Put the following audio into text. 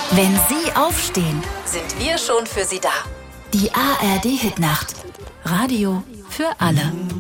Wenn Sie aufstehen, sind wir schon für Sie da. Die ARD Hitnacht. Radio für alle.